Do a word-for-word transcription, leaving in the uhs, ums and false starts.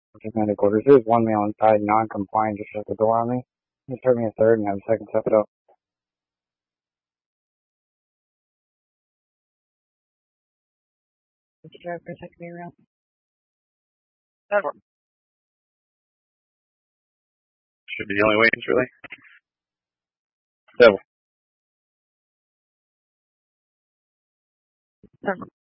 Commanded quarters. There's one male inside, non-compliant, just shut the door on me. You serve me a third and have a second, step it up. Did you drive for a secondary route? Never. Should be the only way, really. Devil. Several.